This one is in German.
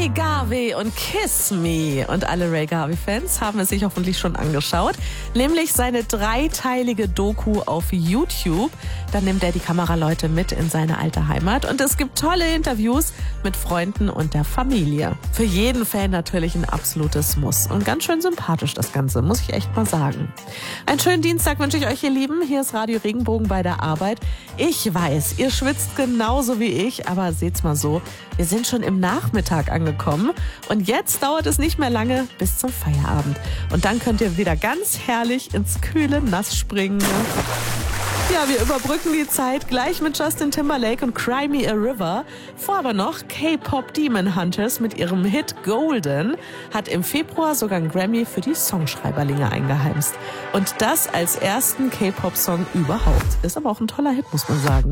Ray Garvey und Kiss Me. Und alle Ray Garvey-Fans haben es sich hoffentlich schon angeschaut. Nämlich seine dreiteilige Doku auf YouTube. Da nimmt er die Kameraleute mit in seine alte Heimat. Und es gibt tolle Interviews mit Freunden und der Familie. Für jeden Fan natürlich ein absolutes Muss. Und ganz schön sympathisch das Ganze, muss ich echt mal sagen. Einen schönen Dienstag wünsche ich euch, ihr Lieben. Hier ist Radio Regenbogen bei der Arbeit. Ich weiß, ihr schwitzt genauso wie ich, aber seht's mal so, wir sind schon im Nachmittag angekommen und jetzt dauert es nicht mehr lange bis zum Feierabend. Und dann könnt ihr wieder ganz herrlich ins kühle Nass springen. Ja, wir überbrücken die Zeit gleich mit Justin Timberlake und Cry Me a River. Vor aber noch K-Pop Demon Hunters mit ihrem Hit Golden hat im Februar sogar einen Grammy für die Songschreiberlinge eingeheimst. Und das als ersten K-Pop-Song überhaupt. Ist aber auch ein toller Hit, muss man sagen.